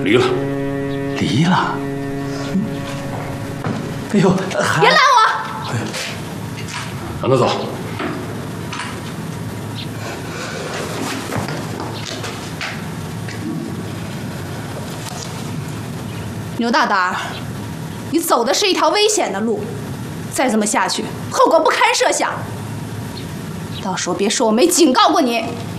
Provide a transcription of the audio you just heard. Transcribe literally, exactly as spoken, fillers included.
离了。 离了？哎呦，还别拦我！ 哎呀， 让他走。 牛大胆儿，你走的是一条危险的路，再这么下去，后果不堪设想。到时候别说我没警告过你。